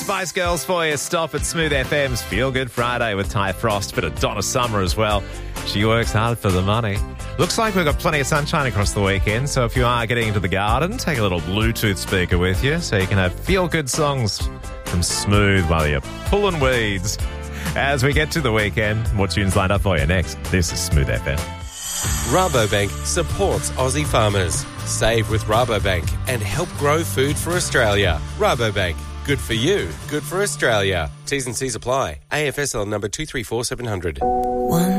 Spice Girls for you. Stop at Smooth FM's Feel Good Friday with Ty Frost, bit of Donna Summer as well. She works hard for the money. Looks like we've got plenty of sunshine across the weekend, so if you are getting into the garden, take a little Bluetooth speaker with you so you can have feel-good songs from Smooth while you're pulling weeds. As we get to the weekend, more tunes lined up for you next. This is Smooth FM. Rabobank supports Aussie farmers. Save with Rabobank and help grow food for Australia. Rabobank. Good for you. Good for Australia. T's and C's apply. AFSL number 234700.